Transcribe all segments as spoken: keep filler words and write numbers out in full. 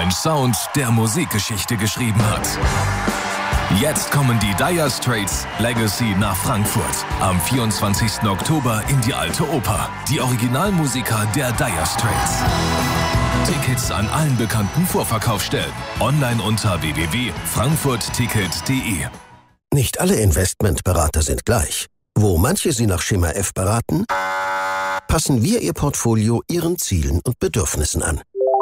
Ein Sound, der Musikgeschichte geschrieben hat. Jetzt kommen die Dire Straits Legacy nach Frankfurt. Am vierundzwanzigsten Oktober in die Alte Oper. Die Originalmusiker der Dire Straits. Tickets an allen bekannten Vorverkaufsstellen. Online unter w w w punkt frankfurt ticket punkt d e. Nicht alle Investmentberater sind gleich. Wo manche Sie nach Schema F beraten, passen wir Ihr Portfolio Ihren Zielen und Bedürfnissen an.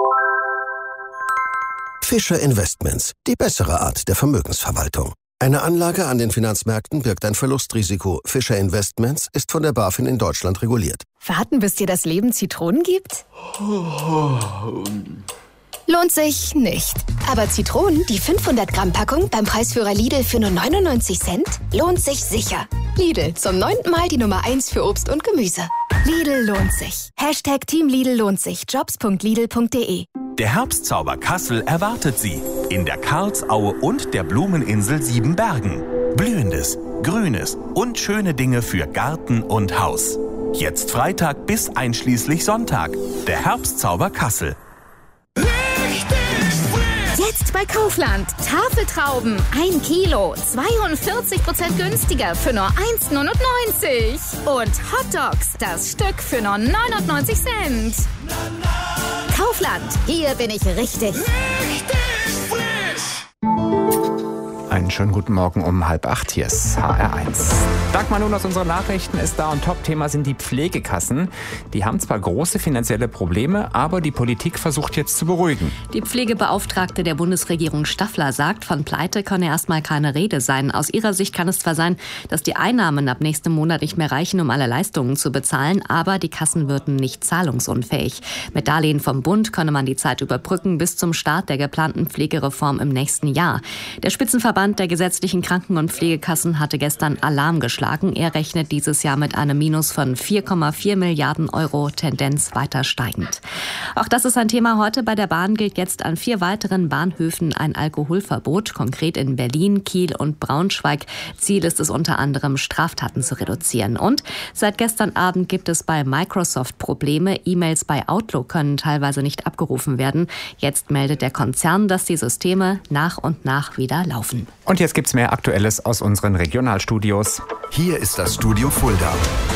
Fischer Investments, die bessere Art der Vermögensverwaltung. Eine Anlage an den Finanzmärkten birgt ein Verlustrisiko. Fischer Investments ist von der BaFin in Deutschland reguliert. Warten, bis dir das Leben Zitronen gibt? Lohnt sich nicht. Aber Zitronen, die fünfhundert Gramm Packung beim Preisführer Lidl für nur neunundneunzig Cent, lohnt sich sicher. Lidl, zum neunten Mal die Nummer eins für Obst und Gemüse. Lidl lohnt sich. Hashtag Team Lidl lohnt sich. jobs punkt lidl punkt d e. Der Herbstzauber Kassel erwartet Sie in der Karlsaue und der Blumeninsel Siebenbergen. Blühendes, Grünes und schöne Dinge für Garten und Haus. Jetzt Freitag bis einschließlich Sonntag. Der Herbstzauber Kassel. Jetzt bei Kaufland. Tafeltrauben. Ein Kilo. zweiundvierzig Prozent günstiger für nur eins Komma neunundneunzig. Und Hotdogs. Das Stück für nur neunundneunzig Cent. Kaufland. Hier bin ich richtig. Richtig frisch. Einen schönen guten Morgen um halb acht. Hier ist H R eins. Dagmar nun aus unseren Nachrichten ist da und Top-Thema sind die Pflegekassen. Die haben zwar große finanzielle Probleme, aber die Politik versucht jetzt zu beruhigen. Die Pflegebeauftragte der Bundesregierung Staffler sagt, von Pleite könne erstmal keine Rede sein. Aus ihrer Sicht kann es zwar sein, dass die Einnahmen ab nächstem Monat nicht mehr reichen, um alle Leistungen zu bezahlen, aber die Kassen würden nicht zahlungsunfähig. Mit Darlehen vom Bund könne man die Zeit überbrücken bis zum Start der geplanten Pflegereform im nächsten Jahr. Der Spitzenverband der gesetzlichen Kranken- und Pflegekassen hatte gestern Alarm geschlagen. Er rechnet dieses Jahr mit einem Minus von vier Komma vier Milliarden Euro, Tendenz weiter steigend. Auch das ist ein Thema heute. Bei der Bahn gilt jetzt an vier weiteren Bahnhöfen ein Alkoholverbot, konkret in Berlin, Kiel und Braunschweig. Ziel ist es unter anderem, Straftaten zu reduzieren. Und seit gestern Abend gibt es bei Microsoft Probleme. E-Mails bei Outlook können teilweise nicht abgerufen werden. Jetzt meldet der Konzern, dass die Systeme nach und nach wieder laufen. Und jetzt gibt's mehr Aktuelles aus unseren Regionalstudios. Hier ist das Studio Fulda.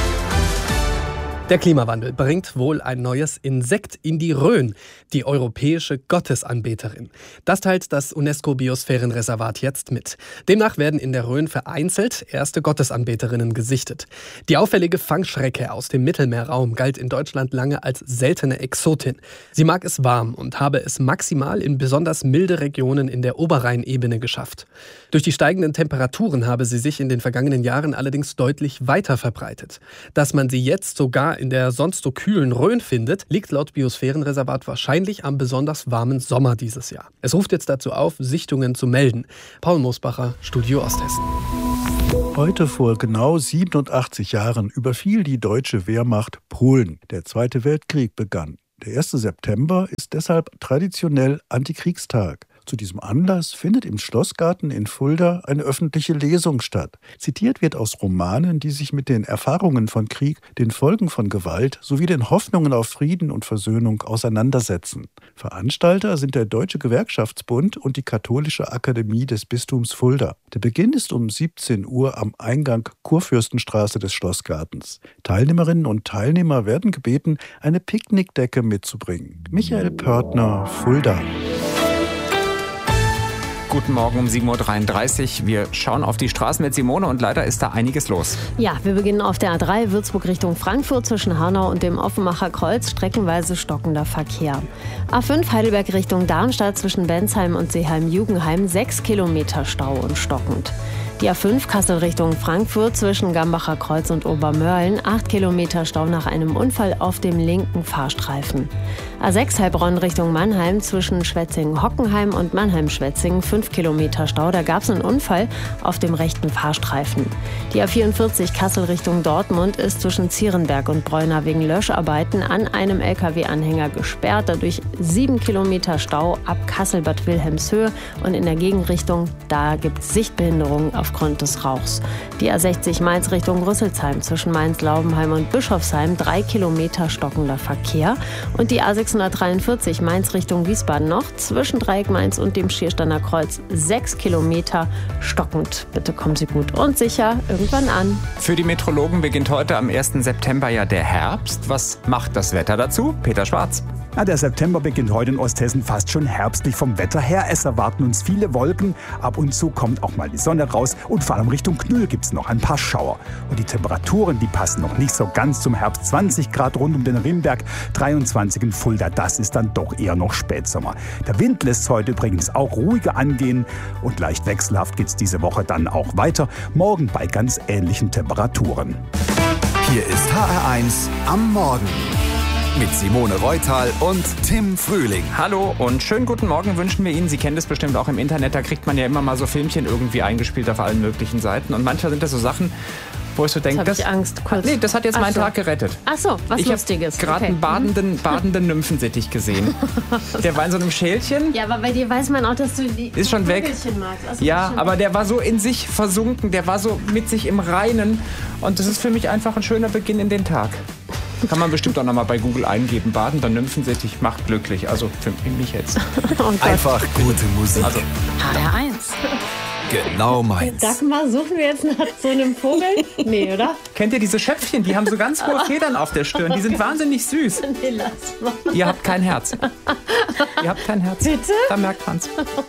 Der Klimawandel bringt wohl ein neues Insekt in die Rhön, die europäische Gottesanbeterin. Das teilt das UNESCO-Biosphärenreservat jetzt mit. Demnach werden in der Rhön vereinzelt erste Gottesanbeterinnen gesichtet. Die auffällige Fangschrecke aus dem Mittelmeerraum galt in Deutschland lange als seltene Exotin. Sie mag es warm und habe es maximal in besonders milde Regionen in der Oberrheinebene geschafft. Durch die steigenden Temperaturen habe sie sich in den vergangenen Jahren allerdings deutlich weiter verbreitet. Dass man sie jetzt sogar in der sonst so kühlen Rhön findet, liegt laut Biosphärenreservat wahrscheinlich am besonders warmen Sommer dieses Jahr. Es ruft jetzt dazu auf, Sichtungen zu melden. Paul Mosbacher, Studio Osthessen. Heute vor genau siebenundachtzig Jahren überfiel die deutsche Wehrmacht Polen. Der Zweite Weltkrieg begann. Der erste September ist deshalb traditionell Antikriegstag. Zu diesem Anlass findet im Schlossgarten in Fulda eine öffentliche Lesung statt. Zitiert wird aus Romanen, die sich mit den Erfahrungen von Krieg, den Folgen von Gewalt sowie den Hoffnungen auf Frieden und Versöhnung auseinandersetzen. Veranstalter sind der Deutsche Gewerkschaftsbund und die Katholische Akademie des Bistums Fulda. Der Beginn ist um siebzehn Uhr am Eingang Kurfürstenstraße des Schlossgartens. Teilnehmerinnen und Teilnehmer werden gebeten, eine Picknickdecke mitzubringen. Michael Pörtner, Fulda. Guten Morgen um sieben Uhr dreiunddreißig. Wir schauen auf die Straßen mit Simone und leider ist da einiges los. Ja, wir beginnen auf der A drei Würzburg Richtung Frankfurt zwischen Hanau und dem Offenbacher Kreuz. Streckenweise stockender Verkehr. A fünf Heidelberg Richtung Darmstadt zwischen Bensheim und Seeheim-Jugenheim. sechs Kilometer Stau und stockend. Die A fünf Kassel Richtung Frankfurt zwischen Gambacher Kreuz und Obermörlen. acht Kilometer Stau nach einem Unfall auf dem linken Fahrstreifen. A sechs Heilbronn Richtung Mannheim zwischen Schwetzingen-Hockenheim und Mannheim-Schwetzingen. fünf Kilometer Stau. Da gab es einen Unfall auf dem rechten Fahrstreifen. Die A vierundvierzig Kassel Richtung Dortmund ist zwischen Zierenberg und Bräuner wegen Löscharbeiten an einem L K W-Anhänger gesperrt. Dadurch sieben Kilometer Stau ab Kassel-Bad Wilhelmshöhe. Und in der Gegenrichtung, da gibt es Sichtbehinderungen auf aufgrund des Rauchs. Die A sechzig Mainz Richtung Rüsselsheim zwischen Mainz-Laubenheim und Bischofsheim drei Kilometer stockender Verkehr. Und die A sechshundertdreiundvierzig Mainz Richtung Wiesbaden noch zwischen Dreieck Mainz und dem Schiersteiner Kreuz sechs Kilometer stockend. Bitte kommen Sie gut und sicher irgendwann an. Für die Meteorologen beginnt heute am ersten September ja der Herbst. Was macht das Wetter dazu? Peter Schwarz. Ja, der September beginnt heute in Osthessen fast schon herbstlich vom Wetter her. Es erwarten uns viele Wolken. Ab und zu kommt auch mal die Sonne raus. Und vor allem Richtung Knüll gibt es noch ein paar Schauer. Und die Temperaturen, die passen noch nicht so ganz zum Herbst. zwanzig Grad rund um den Rimberg, dreiundzwanzig in Fulda. Das ist dann doch eher noch Spätsommer. Der Wind lässt heute übrigens auch ruhiger angehen. Und leicht wechselhaft geht es diese Woche dann auch weiter. Morgen bei ganz ähnlichen Temperaturen. Hier ist H R eins am Morgen. Mit Simone Reutal und Tim Frühling. Hallo und schönen guten Morgen wünschen wir Ihnen. Sie kennen das bestimmt auch im Internet. Da kriegt man ja immer mal so Filmchen irgendwie eingespielt auf allen möglichen Seiten. Und manchmal sind das so Sachen, wo ich so denke, das das, hab ich Angst, kurz. Nee, das hat jetzt Ach meinen so. Tag gerettet. Ach so, was ich Lustiges. Ich habe gerade okay. einen badenden, badenden Nymphensittich gesehen. Der war in so einem Schälchen. Ja, aber bei dir weiß man auch, dass du die Ist schon weg. Vögelchen magst. Also Ja, schon aber weg. der war so in sich versunken, der war so mit sich im Reinen. Und das ist für mich einfach ein schöner Beginn in den Tag. Kann man bestimmt auch nochmal bei Google eingeben. Badender Nymphensittich macht glücklich. Also für mich jetzt. Oh Einfach gute Musik. Also, H R eins. Genau meins. Dagmar, suchen wir jetzt nach so einem Vogel? Nee, oder? kennt ihr diese Schöpfchen? Die haben so ganz hohe Federn auf der Stirn. Die sind wahnsinnig süß. Nee, lass mal. Ihr habt kein Herz. Ihr habt kein Herz. Bitte? Da merkt man's.